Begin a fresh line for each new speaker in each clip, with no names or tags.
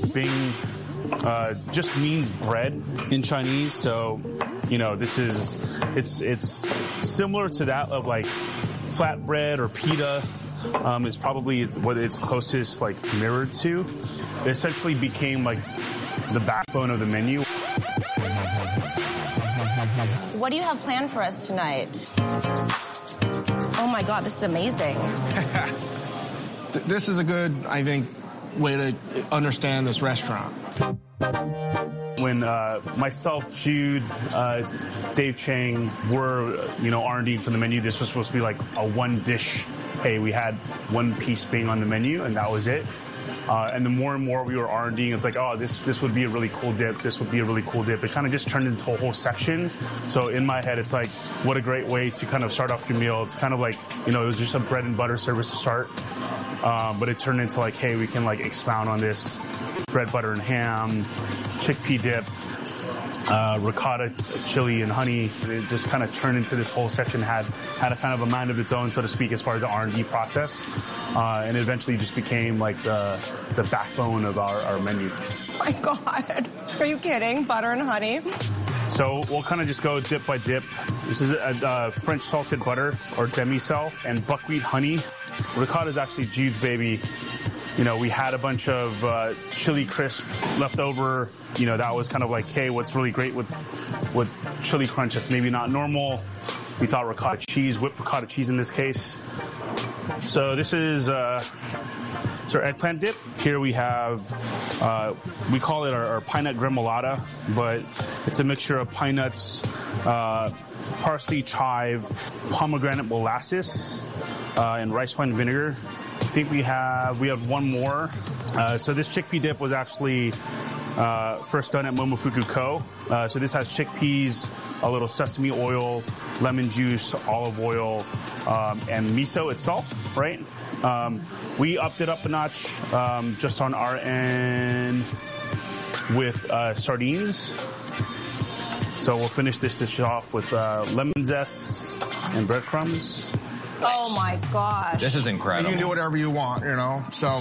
Bing just means bread in Chinese. So, you know, it's similar to that of like flatbread or pita. Is probably what it's closest like mirrored to. It essentially became like the backbone of the menu.
What do you have planned for us tonight? Oh my God, this is amazing.
This is a good, I think, way to understand this restaurant.
When myself, Jude, Dave Chang were, you know, R&D for the menu, this was supposed to be like a one dish. Hey, we had one piece being on the menu, and that was it. And the more and more we were R&Ding, it's like, oh, this would be a really cool dip. This would be a really cool dip. It kind of just turned into a whole section. So in my head, it's like, what a great way to kind of start off your meal. It's kind of like, you know, it was just a bread and butter service to start. But it turned into like, hey, we can like expound on this bread, butter, and ham, chickpea dip, ricotta, chili, and honey. It just kind of turned into this whole section, had a kind of a mind of its own, so to speak, as far as the R&D process. And it eventually just became like the backbone of our menu.
Oh my God. Are you kidding? Butter and honey?
So we'll kind of just go dip by dip. This is a French salted butter, or demi-sel, and buckwheat honey. Ricotta is actually Jude's baby. You know, we had a bunch of chili crisp left over. You know, that was kind of like, hey, what's really great with chili crunch that's maybe not normal? We thought ricotta cheese, whipped ricotta cheese in this case. So this is our eggplant dip. Here we have, we call it our pine nut gremolata, but it's a mixture of pine nuts, parsley, chive, pomegranate molasses, and rice wine vinegar. I think we have one more. So this chickpea dip was actually first done at Momofuku Co. So this has chickpeas, a little sesame oil, lemon juice, olive oil, and miso itself, right? We upped it up a notch just on our end with sardines. So we'll finish this dish off with lemon zest and breadcrumbs.
Oh my gosh.
This is incredible.
You can do whatever you want, you know, so.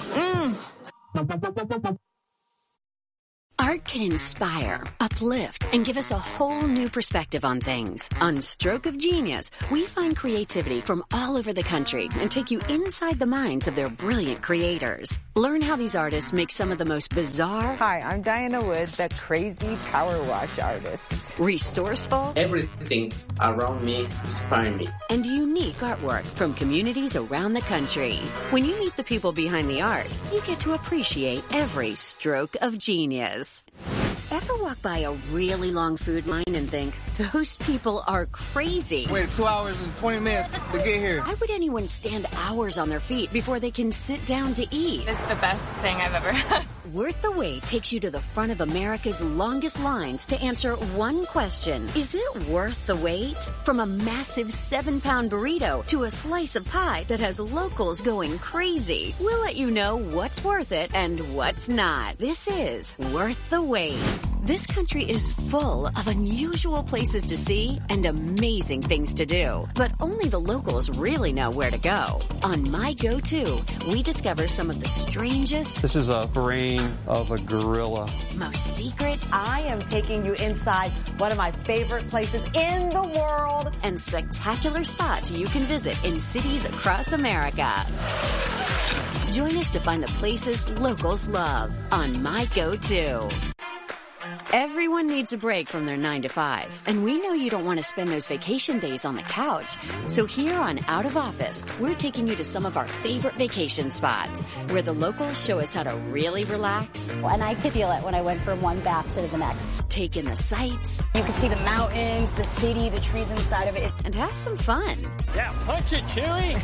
Art can inspire, uplift, and give us a whole new perspective on things. On Stroke of Genius, we find creativity from all over the country and take you inside the minds of their brilliant creators. Learn how these artists make some of the most bizarre...
Hi, I'm Diana Wood, the crazy power wash artist.
Resourceful...
Everything around me inspires me.
And unique artwork from communities around the country. When you meet the people behind the art, you get to appreciate every stroke of genius. Ever walk by a really long food line and think, those people are crazy?
Wait 2 hours and 20 minutes to get here.
Why would anyone stand hours on their feet before they can sit down to eat?
It's the best thing I've ever had.
Worth the Wait takes you to the front of America's longest lines to answer one question. Is it worth the wait? From a massive 7-pound burrito to a slice of pie that has locals going crazy. We'll let you know what's worth it and what's not. This is Worth the Wait. This country is full of unusual places to see and amazing things to do. But only the locals really know where to go. On My Go-To, we discover some of the strangest...
This is a brain of a gorilla.
Most secret...
I am taking you inside one of my favorite places in the world.
And spectacular spots you can visit in cities across America. Join us to find the places locals love on My Go-To. Everyone needs a break from their 9-to-5, and we know you don't want to spend those vacation days on the couch. So here on Out of Office, we're taking you to some of our favorite vacation spots, where the locals show us how to really relax.
And I could feel it when I went from one bath to the next.
Take in the sights.
You can see the mountains, the city, the trees inside of it.
And have some fun.
Yeah, punch it, Chewie!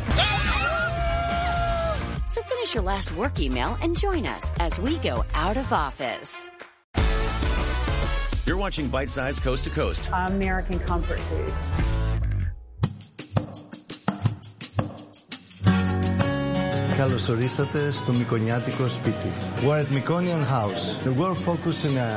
So finish your last work email and join us as we go Out of Office.
You're watching Bite Size Coast to Coast.
American comfort food.
Καλώς ορίσατε στο Μικονιάτικο σπίτι. We're at Mykonian House. We're focused in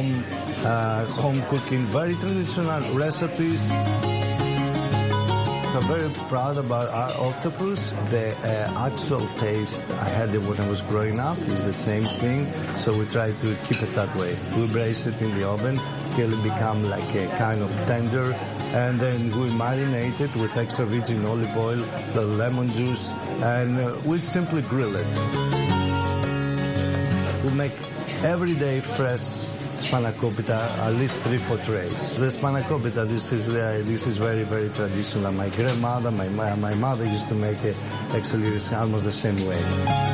home cooking, very traditional recipes. I'm very proud about our octopus. The actual taste I had it when I was growing up is the same thing, so we try to keep it that way. We braise it in the oven till it become like a kind of tender, and then we marinate it with extra virgin olive oil, the lemon juice, and we simply grill it. We make everyday fresh spanakopita, at least 3-4 trays. The spanakopita, this is very, very traditional. My grandmother, my mother used to make it actually almost the same way.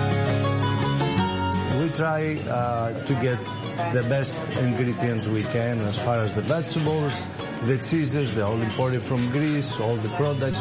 We try to get the best ingredients we can as far as the vegetables, the cheeses, they're all imported from Greece, all the products.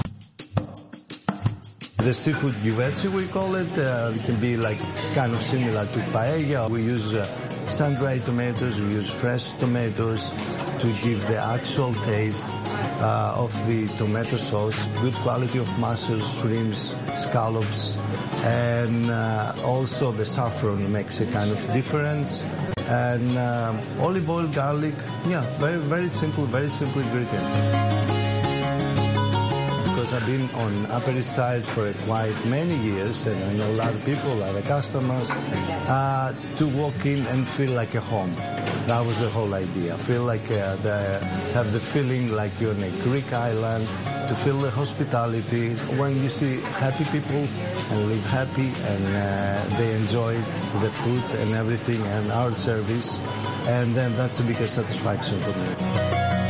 The seafood gyvetsi, we call it. It can be like kind of similar to paella. We use sun-dried tomatoes, we use fresh tomatoes to give the actual taste of the tomato sauce, good quality of mussels, shrimps, scallops, and also the saffron makes a kind of difference. And olive oil, garlic, yeah, very, very simple ingredients. Because I've been on Upper East Side for quite many years, and I know a lot of people, a lot of customers, to walk in and feel like a home. That was the whole idea. Feel like have the feeling like you're on a Greek island, to feel the hospitality. When you see happy people and live happy and they enjoy the food and everything and our service, and then that's the biggest satisfaction for me.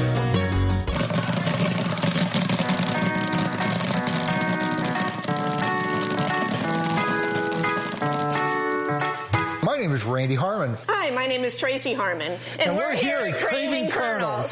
My name is Randy Harmon.
Hi, my name is Tracy Harmon. And we're here at Craving Kernels.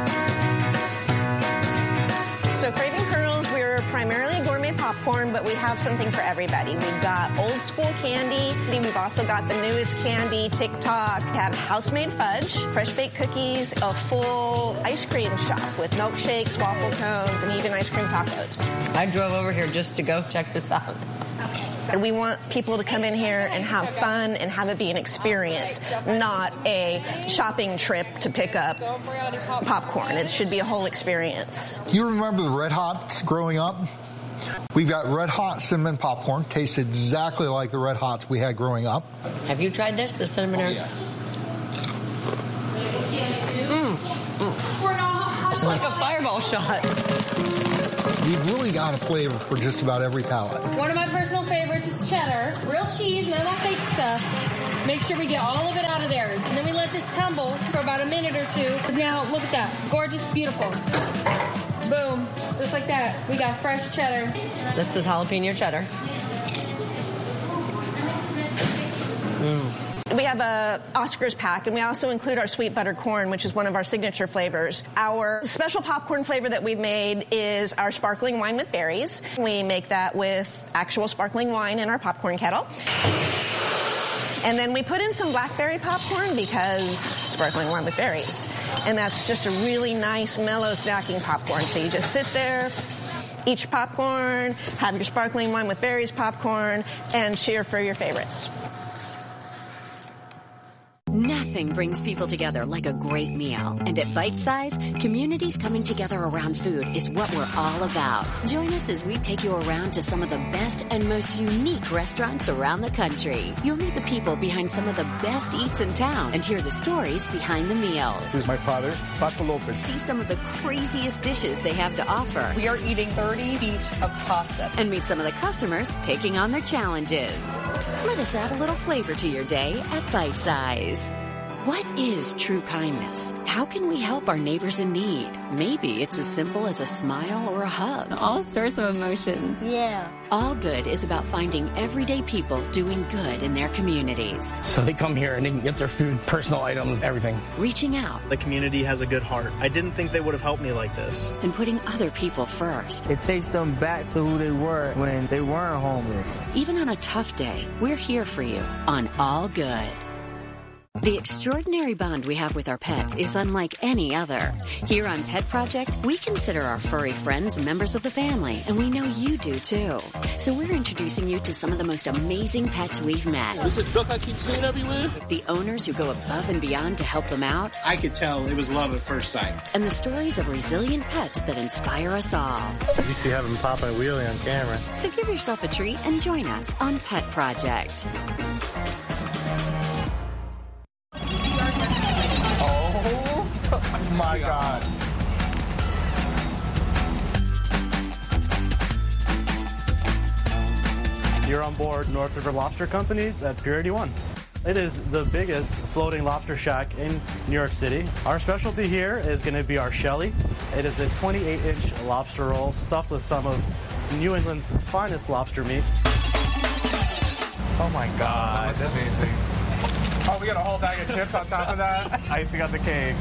So Craving Kernels, we're primarily gourmet popcorn, but we have something for everybody. We've got old school candy. We've also got the newest candy, TikTok. We have house-made fudge, fresh baked cookies, a full ice cream shop with milkshakes, waffle cones, and even ice cream tacos.
I drove over here just to go check this out.
And we want people to come in here and have fun and have it be an experience, not a shopping trip to pick up popcorn. It should be a whole experience.
You remember the Red Hots growing up? We've got Red Hot cinnamon popcorn. Tastes exactly like the Red Hots we had growing up.
Have you tried this, the cinnamon?
Oh, yeah.
It's like a fireball shot.
You've really got a flavor for just about every palate.
One of my personal favorites is cheddar. Real cheese, none of that fake stuff. Make sure we get all of it out of there. And then we let this tumble for about a minute or two. Now, look at that. Gorgeous, beautiful. Boom. Just like that. We got fresh cheddar.
This is jalapeno cheddar.
We have a Oscars pack, and we also include our sweet butter corn, which is one of our signature flavors. Our special popcorn flavor that we've made is our sparkling wine with berries. We make that with actual sparkling wine in our popcorn kettle. And then we put in some blackberry popcorn because sparkling wine with berries. And that's just a really nice, mellow snacking popcorn. So you just sit there, eat your popcorn, have your sparkling wine with berries popcorn, and cheer for your favorites.
Nothing brings people together like a great meal. And at Bite Size, communities coming together around food is what we're all about. Join us as we take you around to some of the best and most unique restaurants around the country. You'll meet the people behind some of the best eats in town and hear the stories behind the meals.
This is my father, Paco Lopez.
See some of the craziest dishes they have to offer.
We are eating 30 feet of pasta.
And meet some of the customers taking on their challenges. Let us add a little flavor to your day at Bite Size. What is true kindness? How can we help our neighbors in need? Maybe it's as simple as a smile or a hug.
All sorts of emotions.
Yeah. All Good is about finding everyday people doing good in their communities.
So they come here and they can get their food, personal items, everything.
Reaching out.
The community has a good heart. I didn't think they would have helped me like this.
And putting other people first.
It takes them back to who they were when they weren't homeless.
Even on a tough day, we're here for you on All Good. The extraordinary bond we have with our pets is unlike any other. Here on Pet Project, we consider our furry friends members of the family, and we know you do too. So we're introducing you to some of the most amazing pets we've met.
This is a duck I keep seeing everywhere.
The owners who go above and beyond to help them out.
I could tell it was love at first sight.
And the stories of resilient pets that inspire us all.
You see having popping a wheelie on camera.
So give yourself a treat and join us on Pet Project.
Oh my God. You're on board North River Lobster Company's at Pier 81. It is the biggest floating lobster shack in New York City. Our specialty here is going to be our Shelly. It is a 28-inch lobster roll stuffed with some of New England's finest lobster meat. Oh my God,
that's amazing. Oh, we got a whole bag of chips on top of that? Icing on the cake.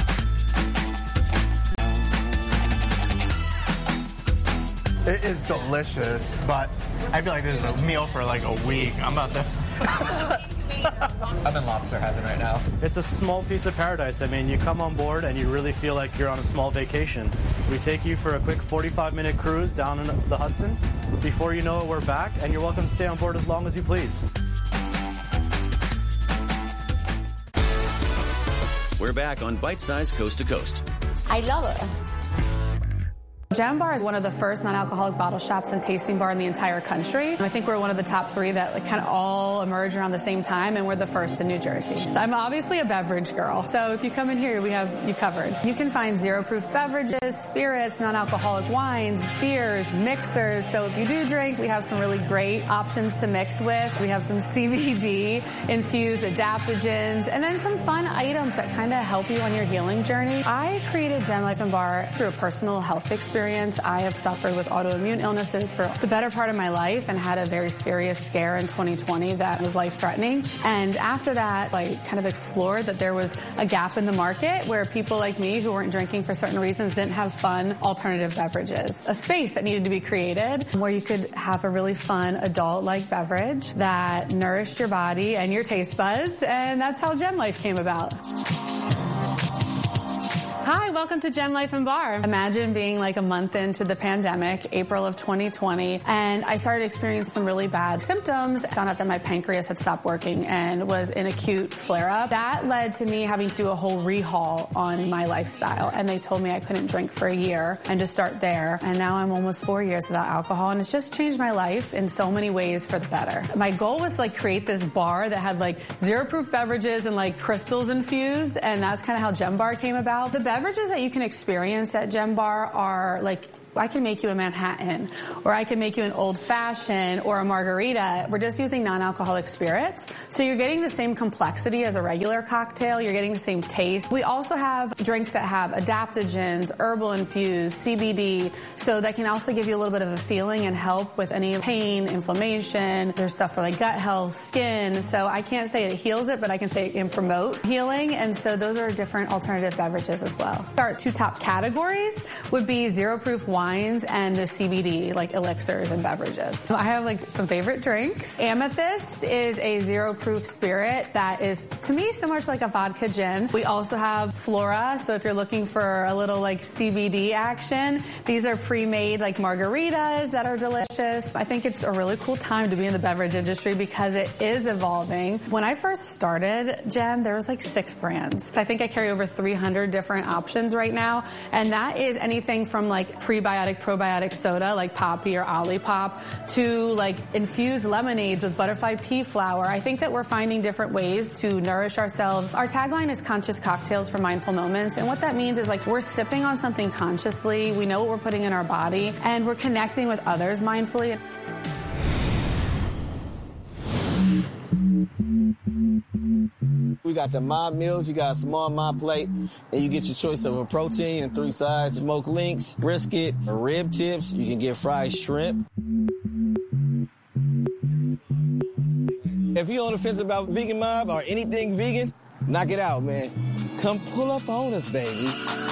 It is delicious, but I feel like this is a meal for like a week. I'm about to... I'm in lobster heaven right now.
It's a small piece of paradise. I mean, you come on board and you really feel like you're on a small vacation. We take you for a quick 45-minute cruise down in the Hudson. Before you know it, we're back, and you're welcome to stay on board as long as you please.
We're back on Bite Size Coast to Coast.
I love it.
Gem Bar is one of the first non-alcoholic bottle shops and tasting bar in the entire country. I think we're one of the top 3 that kind of all emerged around the same time, and we're the first in New Jersey. I'm obviously a beverage girl, so if you come in here, we have you covered. You can find zero-proof beverages, spirits, non-alcoholic wines, beers, mixers. So if you do drink, we have some really great options to mix with. We have some CBD-infused adaptogens, and then some fun items that kind of help you on your healing journey. I created Gem Life and Bar through a personal health experience. I have suffered with autoimmune illnesses for the better part of my life and had a very serious scare in 2020 that was life-threatening. And after that, I kind of explored that there was a gap in the market where people like me who weren't drinking for certain reasons didn't have fun alternative beverages. A space that needed to be created where you could have a really fun adult-like beverage that nourished your body and your taste buds, and that's how Gem Life came about. Hi, welcome to Gem Life and Bar. Imagine being like a month into the pandemic, April of 2020, and I started experiencing some really bad symptoms. I found out that my pancreas had stopped working and was in acute flare-up. That led to me having to do a whole rehaul on my lifestyle, and they told me I couldn't drink for a year and just start there. And now I'm almost 4 years without alcohol, and it's just changed my life in so many ways for the better. My goal was to create this bar that had zero-proof beverages and crystals infused, and that's kind of how Gem Bar came about. The beverages that you can experience at Gem Bar are I can make you a Manhattan, or I can make you an old fashioned or a margarita. We're just using non-alcoholic spirits. So you're getting the same complexity as a regular cocktail. You're getting the same taste. We also have drinks that have adaptogens, herbal infused, CBD. So that can also give you a little bit of a feeling and help with any pain, inflammation. There's stuff for gut health, skin. So I can't say it heals it, but I can say it can promote healing. And so those are different alternative beverages as well. Our 2 top categories would be zero-proof wines and the CBD, elixirs and beverages. I have some favorite drinks. Amethyst is a zero-proof spirit that is, to me, so much like a vodka gin. We also have Flora, so if you're looking for a little CBD action, these are pre-made margaritas that are delicious. I think it's a really cool time to be in the beverage industry because it is evolving. When I first started Gem, there was 6 brands. I think I carry over 300 different options right now, and that is anything from prebiotic, probiotic soda like Poppy or Olipop to infused lemonades with butterfly pea flower. I think that we're finding different ways to nourish ourselves. Our tagline is conscious cocktails for mindful moments, and what that means is we're sipping on something consciously, we know what we're putting in our body, and we're connecting with others mindfully.
We got the mob meals, you got a small mob plate, and you get your choice of a protein and 3 sides, smoked links, brisket, rib tips, you can get fried shrimp. If you're on the fence about vegan mob or anything vegan, knock it out, man. Come pull up on us, baby.